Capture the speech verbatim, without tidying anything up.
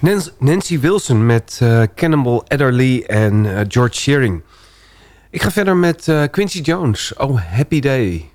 Nancy Wilson met uh, Cannonball Adderley en uh, George Shearing. Ik ga verder met uh, Quincy Jones. Oh, Happy Day.